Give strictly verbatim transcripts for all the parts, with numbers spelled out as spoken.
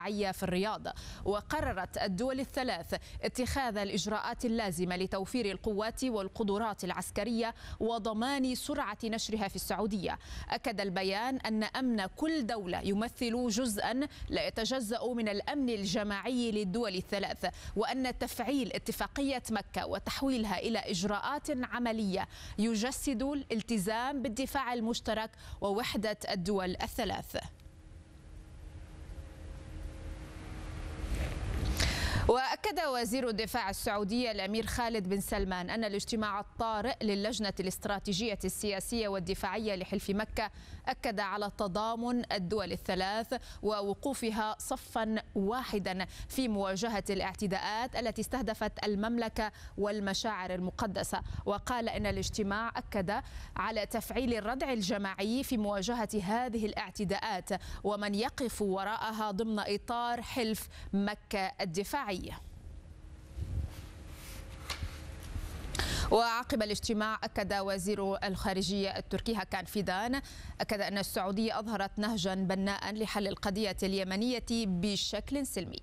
في الرياض. وقررت الدول الثلاث اتخاذ الإجراءات اللازمة لتوفير القوات والقدرات العسكرية وضمان سرعة نشرها في السعودية. أكد البيان أن أمن كل دولة يمثل جزءا لا يتجزأ من الأمن الجماعي للدول الثلاث، وأن تفعيل اتفاقية مكة وتحويلها إلى إجراءات عملية يجسد الالتزام بالدفاع المشترك ووحدة الدول الثلاث. وأكد وزير الدفاع السعودي الأمير خالد بن سلمان أن الاجتماع الطارئ للجنة الاستراتيجية السياسية والدفاعية لحلف مكة أكد على تضامن الدول الثلاث ووقوفها صفا واحدا في مواجهة الاعتداءات التي استهدفت المملكة والمشاعر المقدسة. وقال إن الاجتماع أكد على تفعيل الردع الجماعي في مواجهة هذه الاعتداءات ومن يقف وراءها ضمن إطار حلف مكة الدفاعي. وعقب الاجتماع أكد وزير الخارجية التركي هاكان فيدان أكد أن السعودية أظهرت نهجا بناء لحل القضية اليمنية بشكل سلمي.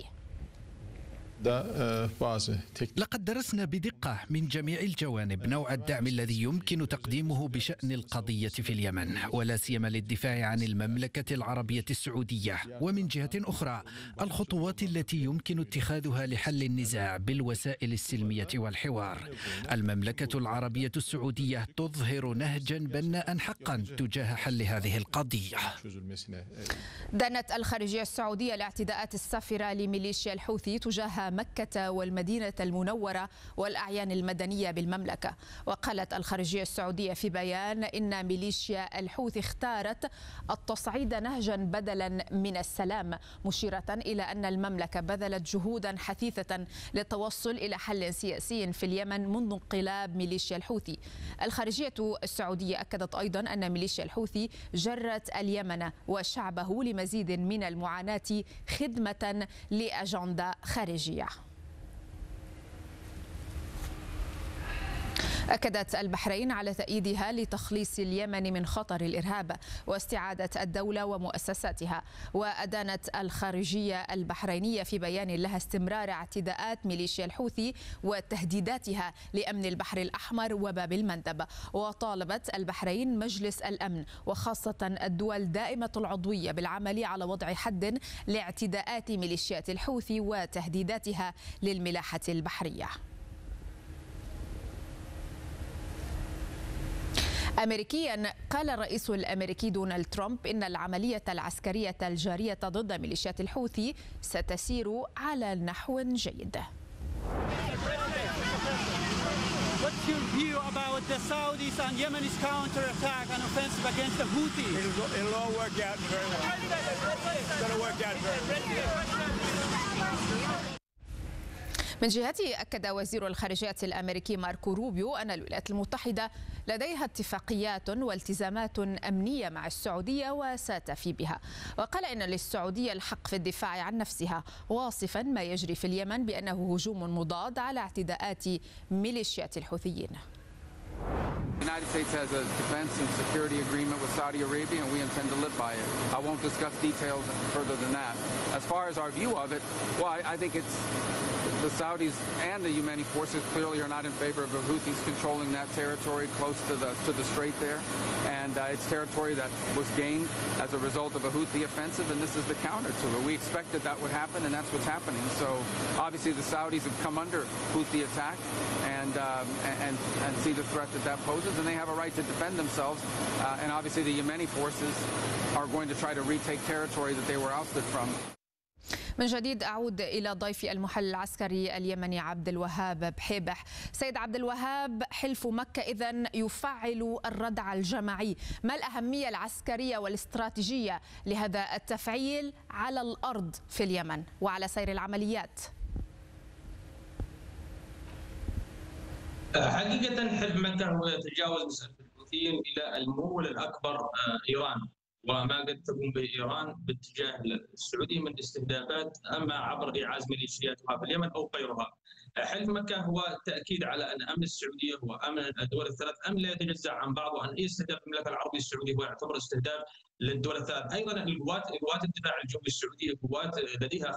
لقد درسنا بدقة من جميع الجوانب نوع الدعم الذي يمكن تقديمه بشأن القضية في اليمن، ولا سيما للدفاع عن المملكة العربية السعودية، ومن جهة أخرى الخطوات التي يمكن اتخاذها لحل النزاع بالوسائل السلمية والحوار. المملكة العربية السعودية تظهر نهجا بناء حقا تجاه حل هذه القضية. دانت الخارجية السعودية الاعتداءات السافرة لميليشيا الحوثي تجاه مكة والمدينة المنورة والأعيان المدنية بالمملكة. وقالت الخارجية السعودية في بيان إن ميليشيا الحوثي اختارت التصعيد نهجا بدلا من السلام، مشيرة إلى أن المملكة بذلت جهودا حثيثة للتوصل إلى حل سياسي في اليمن منذ انقلاب ميليشيا الحوثي. الخارجية السعودية أكدت أيضا أن ميليشيا الحوثي جرت اليمن وشعبه لمزيد من المعاناة خدمة لأجندة خارجية. أكدت البحرين على تأييدها لتخليص اليمن من خطر الإرهاب واستعادة الدولة ومؤسساتها. وأدانت الخارجية البحرينية في بيان لها استمرار اعتداءات ميليشيا الحوثي وتهديداتها لأمن البحر الأحمر وباب المندب. وطالبت البحرين مجلس الأمن وخاصة الدول دائمة العضوية بالعمل على وضع حد لاعتداءات ميليشيات الحوثي وتهديداتها للملاحة البحرية. أمريكيا قال الرئيس الأمريكي دونالد ترامب إن العملية العسكرية الجارية ضد ميليشيات الحوثي ستسير على نحو جيد. What's your view about the Saudis and Yemenis counterattack and offensive against the Houthis? It'll, it'll all work out very well. It's going to work out very well. من جهته أكد وزير الخارجية الأمريكي ماركو روبيو أن الولايات المتحدة لديها اتفاقيات والتزامات أمنية مع السعودية وستفي بها. وقال إن للسعودية الحق في الدفاع عن نفسها، واصفا ما يجري في اليمن بأنه هجوم مضاد على اعتداءات ميليشيات الحوثيين. The United States has a defense and security agreement with Saudi Arabia, and we intend to live by it. I won't discuss details further than that. As far as our view of it, well, I, I think it's the Saudis and the Yemeni forces clearly are not in favor of the Houthis controlling that territory close to the to the strait there, and uh, it's territory that was gained as a result of a Houthi offensive, and this is the counter to it. We expected that would happen, and that's what's happening. So obviously the Saudis have come under Houthi attack, and um, and and see the threat that that poses, and they have a right to defend themselves. Uh, and obviously the Yemeni forces are going to try to retake territory that they were ousted from. من جديد أعود إلى ضيفي المحلل العسكري اليمني عبد الوهاب بحيبح. سيد عبد الوهاب، حلف مكة إذن يفعل الردع الجماعي، ما الأهمية العسكرية والاستراتيجية لهذا التفعيل على الأرض في اليمن وعلى سير العمليات؟ حقيقة حلف مكة هو يتجاوز مسألة الحوثيين إلى الممول الأكبر إيران، وما قد تقوم به إيران باتجاه السعودية من استهدافات أما عبر إعاز ميليشياتها في اليمن أو غيرها. حلف مكة هو تأكيد على أن أمن السعودية هو أمن الدول الثلاث، أمن لا يتجزأ عن بعض، وأن أي استهداف المملكة العربية السعودية هو يعتبر استهداف للدول الثلاث. أيضا القوات قوات الدفاع الجوي السعودية قوات لديها